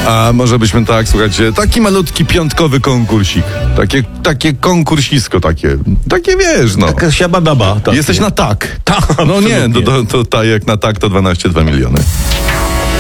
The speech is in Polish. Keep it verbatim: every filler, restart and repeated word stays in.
A może byśmy tak, słuchajcie, taki malutki piątkowy konkursik. Takie, takie konkursisko takie. Takie wiesz, no. Taka siabadaba. Jesteś na tak. Tak, No nie, absolutnie. to, to, to tak jak na tak to dwanaście dwa miliony.